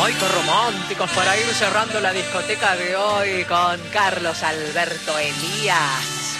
Ay, qué románticos para ir cerrando la discoteca de hoy con Carlos Alberto Elías.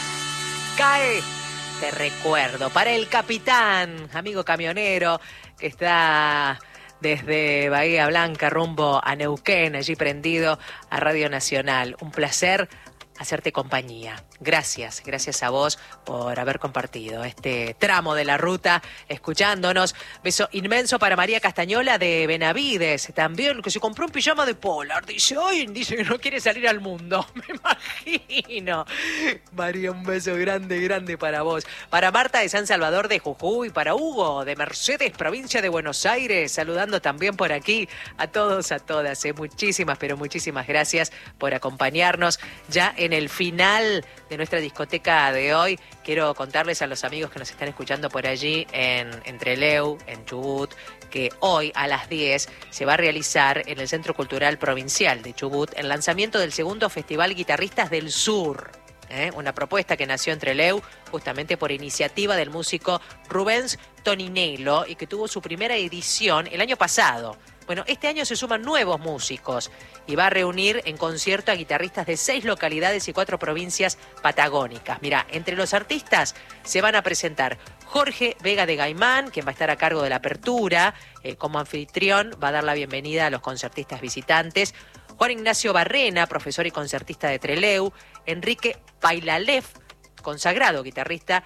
Cae, te recuerdo, para el capitán, amigo camionero, que está desde Bahía Blanca rumbo a Neuquén, allí prendido a Radio Nacional. Un placer hacerte compañía. Gracias a vos por haber compartido este tramo de la ruta, escuchándonos. Beso inmenso para María Castañola de Benavides, también, que se compró un pijama de Polar. Dice que no quiere salir al mundo. Me imagino. María, un beso grande para vos. Para Marta de San Salvador de Jujuy, para Hugo de Mercedes, provincia de Buenos Aires, saludando también por aquí a todos, a todas. Muchísimas, pero muchísimas gracias por acompañarnos ya en el final de nuestra discoteca de hoy. Quiero contarles a los amigos que nos están escuchando por allí en Trelew, en Chubut, que hoy a las 10 se va a realizar en el Centro Cultural Provincial de Chubut el lanzamiento del segundo Festival Guitarristas del Sur. Una propuesta que nació en Trelew justamente por iniciativa del músico Rubens Toninello y que tuvo su primera edición el año pasado. Bueno, este año se suman nuevos músicos y va a reunir en concierto a guitarristas de 6 localidades y 4 provincias patagónicas. Mirá, entre los artistas se van a presentar Jorge Vega de Gaimán, quien va a estar a cargo de la apertura. Como anfitrión va a dar la bienvenida a los concertistas visitantes. Juan Ignacio Barrena, profesor y concertista de Trelew. Enrique Pailalev, consagrado guitarrista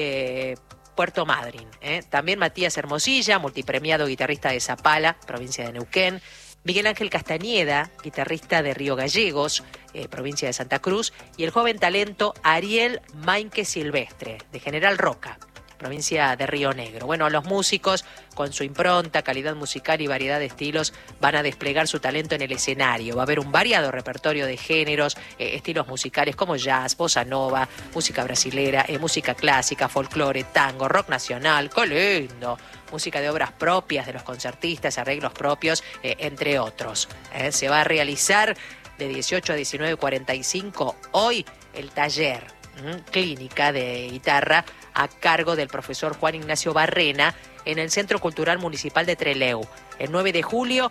de Puerto Madryn. También Matías Hermosilla, multipremiado guitarrista de Zapala, provincia de Neuquén. Miguel Ángel Castañeda, guitarrista de Río Gallegos, provincia de Santa Cruz. Y el joven talento Ariel Mainque Silvestre, de General Roca, provincia de Río Negro. Bueno, los músicos, con su impronta, calidad musical y variedad de estilos, van a desplegar su talento en el escenario. Va a haber un variado repertorio de géneros, estilos musicales como jazz, bossa nova, música brasilera, música clásica, folclore, tango, rock nacional, ¡qué lindo! Música de obras propias de los concertistas, arreglos propios, entre otros. Se va a realizar de 18 a 19:45 hoy el taller clínica de guitarra a cargo del profesor Juan Ignacio Barrena en el Centro Cultural Municipal de Trelew, el 9 de julio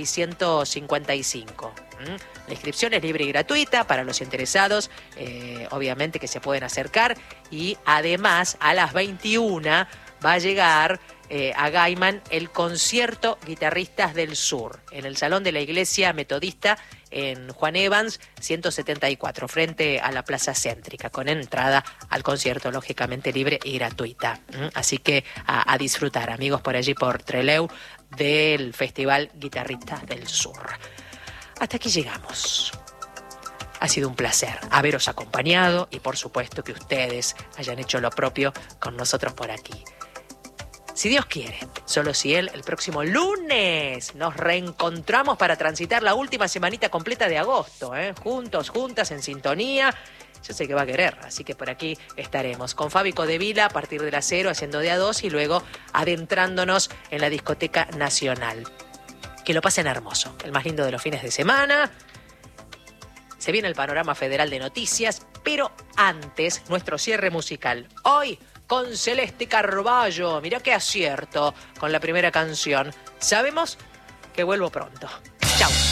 655. La inscripción es libre y gratuita para los interesados, obviamente que se pueden acercar, y además a las 21 va a llegar a Gaiman el concierto Guitarristas del Sur en el Salón de la Iglesia Metodista en Juan Evans 174, frente a la Plaza Céntrica, con entrada al concierto lógicamente libre y gratuita. Así que a disfrutar, amigos, por allí por Trelew, del Festival Guitarristas del Sur. Hasta aquí llegamos. Ha sido un placer haberos acompañado y por supuesto que ustedes hayan hecho lo propio con nosotros por aquí. Si Dios quiere, solo si Él, el próximo lunes nos reencontramos para transitar la última semanita completa de agosto, juntos, juntas, en sintonía. Yo sé que va a querer, así que por aquí estaremos con Fabi Codevila a partir de las 0 haciendo de a 2 y luego adentrándonos en la discoteca nacional. Que lo pasen hermoso, el más lindo de los fines de semana. Se viene el panorama federal de noticias, pero antes nuestro cierre musical. Hoy con Celeste Carballo. Mirá qué acierto con la primera canción. Sabemos que vuelvo pronto. Chau.